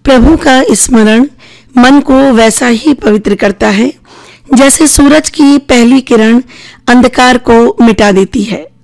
प्रभु का स्मरण मन को वैसा ही पवित्र करता है जैसे सूरज की पहली किरण अंधकार को मिटा देती है।